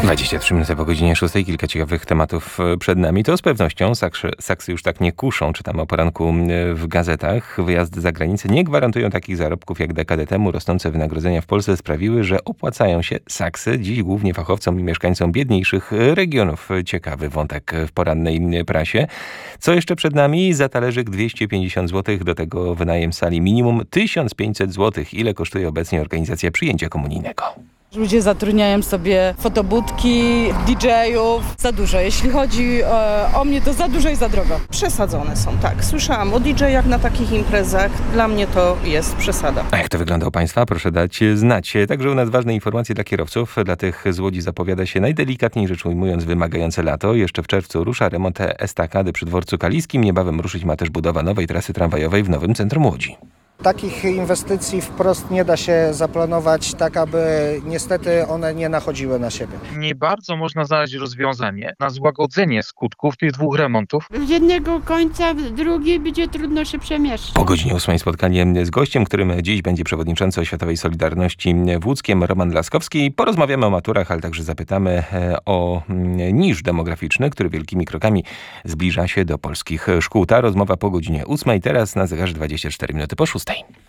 23 minuty po godzinie 6. Kilka ciekawych tematów przed nami. To z pewnością saksy już tak nie kuszą. Czytamy o poranku w gazetach. Wyjazdy za granicę nie gwarantują takich zarobków jak dekadę temu. Rosnące wynagrodzenia w Polsce sprawiły, że opłacają się saksy. Dziś głównie fachowcom i mieszkańcom biedniejszych regionów. Ciekawy wątek w porannej prasie. Co jeszcze przed nami? Za talerzyk 250 zł. Do tego wynajem sali minimum 1500 zł. Ile kosztuje obecnie organizacja przyjęcia komunijnego? Ludzie zatrudniają sobie fotobudki, DJ-ów. Za dużo. Jeśli chodzi o mnie, to za dużo i za drogo. Przesadzone są, tak. Słyszałam o DJ-ach na takich imprezach. Dla mnie to jest przesada. A jak to wygląda u Państwa? Proszę dać znać. Także u nas ważne informacje dla kierowców. Dla tych z Łodzi zapowiada się najdelikatniej rzecz ujmując wymagające lato. Jeszcze w czerwcu rusza remont estakady przy dworcu Kaliskim. Niebawem ruszyć ma też budowa nowej trasy tramwajowej w nowym centrum Łodzi. Takich inwestycji wprost nie da się zaplanować tak, aby niestety one nie nachodziły na siebie. Nie bardzo można znaleźć rozwiązanie na złagodzenie skutków tych dwóch remontów. Z jednego końca w drugi będzie trudno się przemieszczać. Po godzinie 8 spotkanie z gościem, którym dziś będzie przewodniczący Oświatowej Solidarności w Łódzkiem Roman Laskowski. Porozmawiamy o maturach, ale także zapytamy o niż demograficzny, który wielkimi krokami zbliża się do polskich szkół. Ta rozmowa po godzinie 8. Teraz na zegarze 24 minuty po 6.